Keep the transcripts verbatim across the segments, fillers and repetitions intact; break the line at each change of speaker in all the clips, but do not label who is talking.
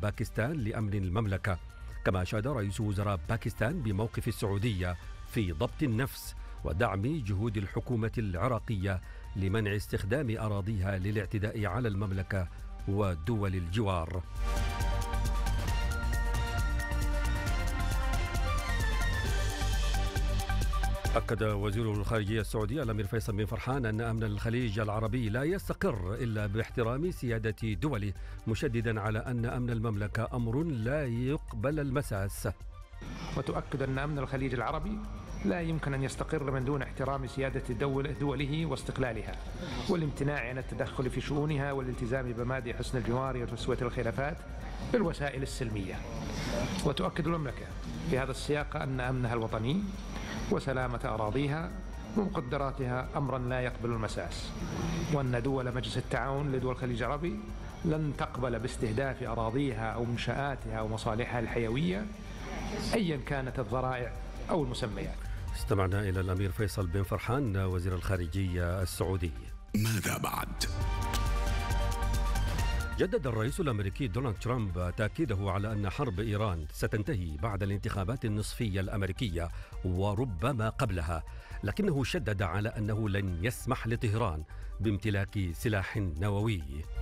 باكستان لأمن المملكة. كما أشاد رئيس وزراء باكستان بموقف السعودية في ضبط النفس ودعم جهود الحكومة العراقية لمنع استخدام أراضيها للاعتداء على المملكة ودول الجوار. أكد وزير الخارجية السعودي الأمير فيصل بن فرحان أن أمن الخليج العربي لا يستقر إلا باحترام سيادة دوله، مشددا على أن أمن المملكة أمر لا يقبل المساس.
وتؤكد أن أمن الخليج العربي لا يمكن أن يستقر من دون احترام سيادة دوله واستقلالها والامتناع عن التدخل في شؤونها والالتزام بمبادئ حسن الجوار وتسوية الخلافات بالوسائل السلمية. وتؤكد المملكة في هذا السياق أن أمنها الوطني وسلامة أراضيها ومقدراتها أمرا لا يقبل المساس، وأن دول مجلس التعاون لدول الخليج العربي لن تقبل باستهداف أراضيها أو منشآتها أو مصالحها الحيوية أيا كانت الذرائع أو المسميات.
استمعنا إلى الأمير فيصل بن فرحان وزير الخارجية السعودي.
ماذا بعد؟
جدد الرئيس الأمريكي دونالد ترامب تأكيده على أن حرب إيران ستنتهي بعد الانتخابات النصفية الأمريكية وربما قبلها، لكنه شدد على أنه لن يسمح لطهران بامتلاك سلاح نووي.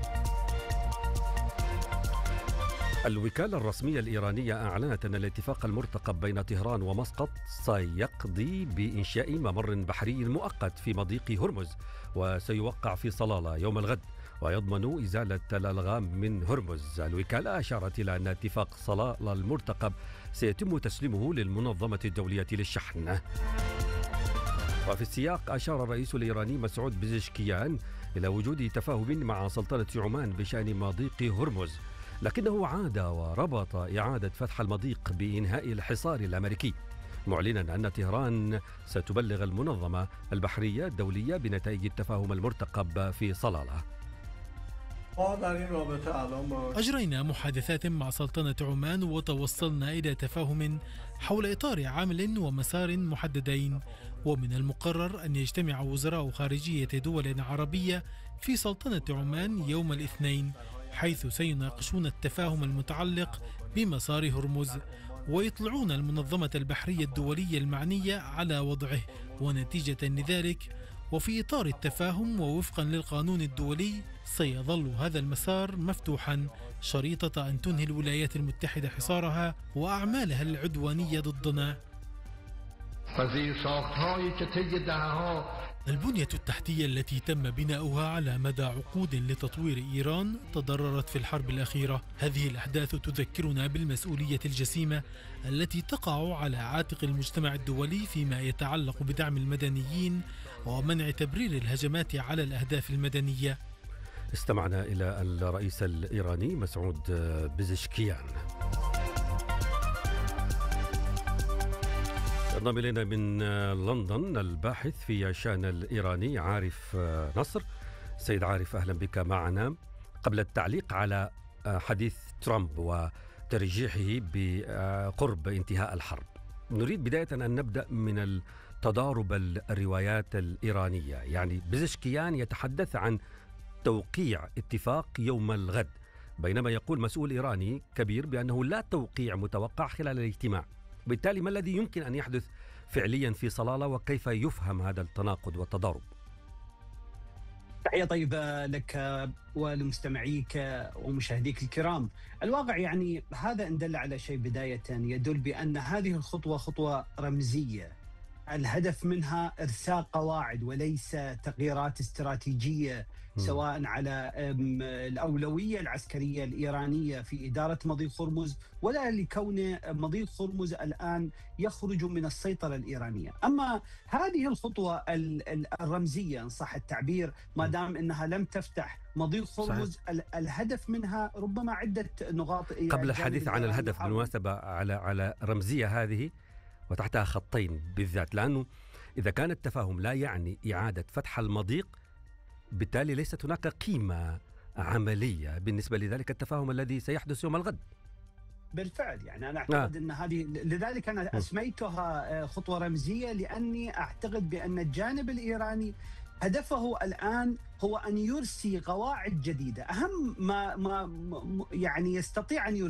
الوكالة الرسمية الإيرانية أعلنت أن الاتفاق المرتقب بين طهران ومسقط سيقضي بإنشاء ممر بحري مؤقت في مضيق هرمز، وسيوقع في صلالة يوم الغد، ويضمن إزالة الألغام من هرمز. الوكالة أشارت إلى أن اتفاق صلالة المرتقب سيتم تسليمه للمنظمة الدولية للشحن. وفي السياق أشار الرئيس الإيراني مسعود بزشكيان إلى وجود تفاهم مع سلطنة عمان بشأن مضيق هرمز، لكنه عاد وربط إعادة فتح المضيق بإنهاء الحصار الأمريكي، معلنا أن طهران ستبلغ المنظمة البحرية الدولية بنتائج التفاهم المرتقب في صلالة.
أجرينا محادثات مع سلطنة عمان وتوصلنا إلى تفاهم حول إطار عمل ومسار محددين، ومن المقرر أن يجتمع وزراء خارجية دول عربية في سلطنة عمان يوم الاثنين، حيث سيناقشون التفاهم المتعلق بمسار هرمز ويطلعون المنظمة البحرية الدولية المعنية على وضعه. ونتيجة لذلك وفي إطار التفاهم ووفقا للقانون الدولي سيظل هذا المسار مفتوحا شريطة أن تنهي الولايات المتحدة حصارها وأعمالها العدوانية ضدنا. البنية التحتية التي تم بناؤها على مدى عقود لتطوير إيران تضررت في الحرب الأخيرة. هذه الأحداث تذكرنا بالمسؤولية الجسيمة التي تقع على عاتق المجتمع الدولي فيما يتعلق بدعم المدنيين ومنع تبرير الهجمات على الأهداف المدنية.
استمعنا إلى الرئيس الإيراني مسعود بزشكيان. انضم إلينا من لندن الباحث في الشأن الإيراني عارف نصر. سيد عارف، أهلا بك معنا. قبل التعليق على حديث ترامب وترجيحه بقرب انتهاء الحرب، نريد بداية أن نبدأ من التضارب الروايات الإيرانية. يعني بزشكيان يتحدث عن توقيع اتفاق يوم الغد، بينما يقول مسؤول إيراني كبير بأنه لا توقيع متوقع خلال الاجتماع. بالتالي ما الذي يمكن أن يحدث فعليا في صلالة، وكيف يفهم هذا التناقض والتضارب؟
تحية طيبة لك ولمستمعيك ومشاهديك الكرام. الواقع يعني هذا إن دل على شيء بداية يدل بأن هذه الخطوة خطوة رمزية، الهدف منها إرساء قواعد وليس تغييرات استراتيجية سواء على الأولوية العسكرية الإيرانية في إدارة مضيق هرمز ولا لكون مضيق هرمز الآن يخرج من السيطرة الإيرانية. أما هذه الخطوة الرمزية إن صح التعبير، ما دام أنها لم تفتح مضيق هرمز، الهدف منها ربما عدة نقاط.
قبل الحديث عن الهدف بالمناسبة على على رمزية هذه وتحتها خطين بالذات، لأنه إذا كان التفاهم لا يعني إعادة فتح المضيق، بالتالي ليست هناك قيمة عملية بالنسبة لذلك التفاهم الذي سيحدث يوم الغد.
بالفعل يعني أنا أعتقد آه. أن هذه، لذلك أنا أسميتها خطوة رمزية، لأني أعتقد بأن الجانب الإيراني هدفه الآن هو أن يرسي قواعد جديدة. أهم ما, ما يعني يستطيع أن يرسي